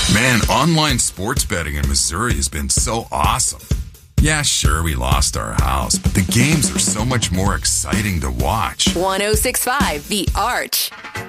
Man, online sports betting in Missouri has been so awesome. Yeah, sure, we lost our house, but the games are so much more exciting to watch. 106.5 The Arch.